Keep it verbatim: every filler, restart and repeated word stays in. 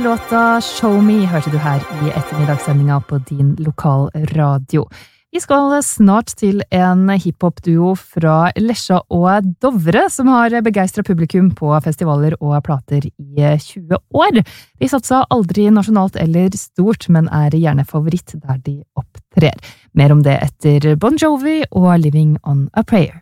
låta Show Me hørte du her I ettermiddagssendinga på din lokal radio. Vi skal snart til en hiphop-duo fra Lesja og Dovre, som har begeistret publikum på festivaler og plater I tjue år. De satsa aldri nasjonalt eller stort, men er gjerne favoritt der de opptrer. Mer om det etter Bon Jovi og Living on a Prayer.